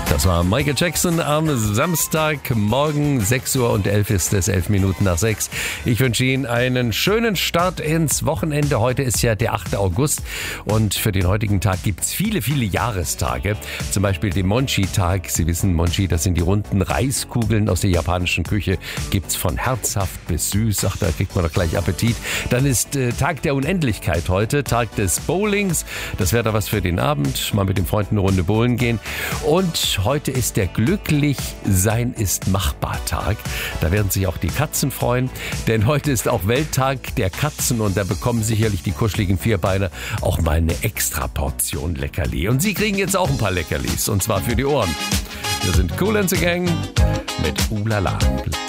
Das war Michael Jackson am Samstagmorgen, 6 Uhr und 11 ist es, 11 Minuten nach 6. Ich wünsche Ihnen einen schönen Start ins Wochenende. Heute ist ja der 8. August und für den heutigen Tag gibt es viele, viele Jahrestage. Zum Beispiel den Monchi-Tag. Sie wissen, Monchi, das sind die runden Reiskugeln aus der japanischen Küche. Gibt's von herzhaft bis süß. Ach, da kriegt man doch gleich Appetit. Dann ist Tag der Unendlichkeit heute, Tag des Bowlings. Das wäre da was für den Abend. Mal mit den Freunden eine Runde bowlen gehen. Und heute ist der Glücklich-Sein ist machbar-Tag. Da werden sich auch die Katzen freuen, denn heute ist auch Welttag der Katzen und da bekommen sicherlich die kuscheligen Vierbeiner auch mal eine extra Portion Leckerli. Und Sie kriegen jetzt auch ein paar Leckerlis und zwar für die Ohren. Wir sind Kool and the Gang mit Ulala.